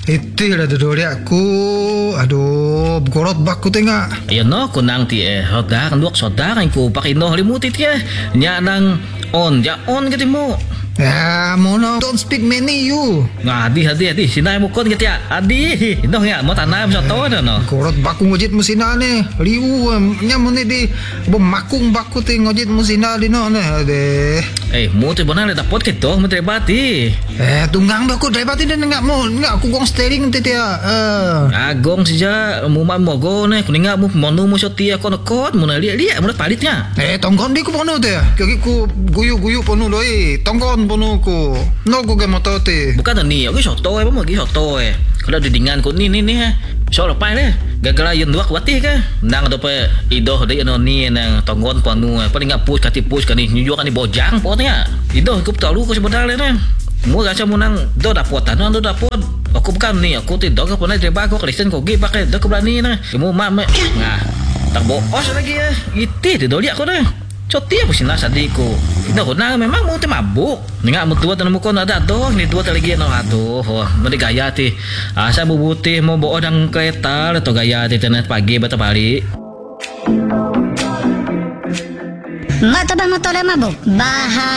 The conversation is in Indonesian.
Itu dah dodol aku. Aduh, gorot baku tengah. Ayo no kunang ti hodar luak sodar ku pakai no limutit ya. Nya nang on ja on gitu mo. Ya, mono don't speak many you. Ngadi hadi sinai mo kon gitu ya. Adi, no ya mo tanam so to no. Gorot baku ngojit musina ne. Liu nya mone di bemakung baku te ngojit musina di no ne. Ade. Mo te bona le dapot gitu mo te bati. Tunggang baku dapati dan enggak aku gong steering te dia. Agong sija mo go ne kuninga mo monu mo so tia kon kot mo na liat mo palitnya. Tonggon di ku pono te. Kaki ku guyu pono doi. Tonggon pono ku. No ku ge moto te. Bukan ni, aku soto mo gi soto Kalau didingan ko ni so lepai le. Gagala yun dua kuati ka. Nang do pe ido de ano ni nang tonggon panu paling ngapus kati pus kani nyujo kani bojang potnya. Ido ku talu ko sebenarnya ne. Mo gacha mo nang do dapot do dapot. Aku bukan ni, aku tidak ke pernah terba ko Kristen ko gi pakai do berani na. Mo ma nah. Tak boos lagi ya. Iti do dia ko na. Cotia po sinasadiku. Ino ko na memang mo mabuk. Nga mo tuwa tanong mo ko na dato. Ni tuwa talagi no ato. Mali gaya ti. Asa bubuti mo buo ng kereta. Ito gaya ti tanet pagi bata pali. Mak tabang mo tole mabuk. Bahaya.